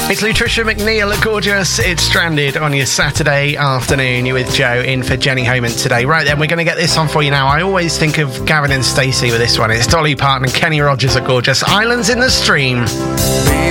It's Lutricia McNeil, gorgeous. It's Stranded on your Saturday afternoon. You're with Joe in for Jenny Homan today. Right then, we're going to get this on for you now. I always think of Gavin and Stacey with this one. It's Dolly Parton and Kenny Rogers are gorgeous. Islands in the Stream.